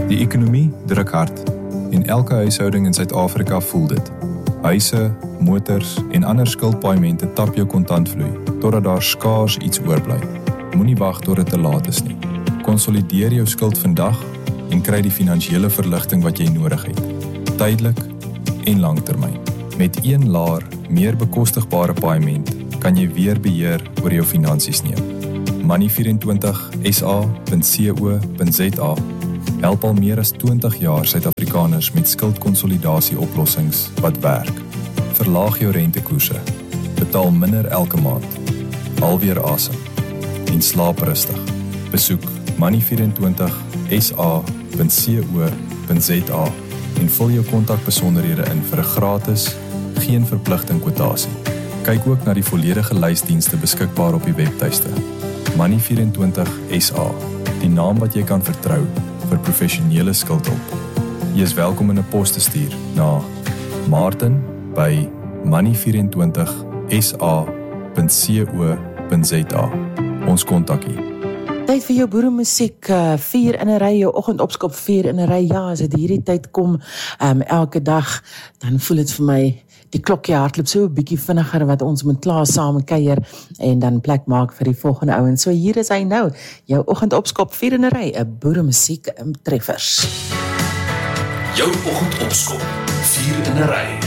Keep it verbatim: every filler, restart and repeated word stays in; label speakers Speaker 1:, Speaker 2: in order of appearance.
Speaker 1: Die ekonomie druk hard en elke huishouding in Suid-Afrika voel dit. Huise, motors en ander skuldpaaiemente tap jou kontantvloei, totdat daar skaars iets oorbly. Moenie wag tot dit te laat is nie. Konsolideer jou skuld vandag en kry die finansiële verligting wat jy nodig het. Tydelik en langtermyn. Met een laer, meer bekostigbare paaiement kan jy weer beheer oor jou finansies neem. Money vyf en twintig S A punt co punt Z A help al meer as twintig jaar Suid-Afrikaners met skuldkonsolidasie oplossings wat werk. Verlaag jou rentekoerse, betaal minder elke maand, alweer asem en slaap rustig. Besoek money vyf en twintig S A punt co punt Z A en vul jou kontakbesonderhede in vir 'n gratis, geen verpligting kwotasie. Kyk ook na die volledige lysdienste beskikbaar op die webtuiste. Money vyf en twintig S A, die naam wat jy kan vertrou vir professionele skuldhulp. Jy is welkom in 'n pos te stuur na Martin by money vyf en twintig S A punt co punt Z A. Ons kontak u.
Speaker 2: Tyd vir jou boeremusiek, uh, vier in 'n ry, jou oggendopskop vier in 'n ry. Ja, as dit hierdie tyd kom, um, elke dag, dan voel dit vir my, die klokkie hardloop so 'n bietjie vinniger wat ons moet klaar saam kuier en dan plek maak vir die volgende ouens. So hier is hy nou, jou oggendopskop vier in 'n ry, 'n boeremusiek um, treffers.
Speaker 3: Jou oggendopskop vier in 'n ry.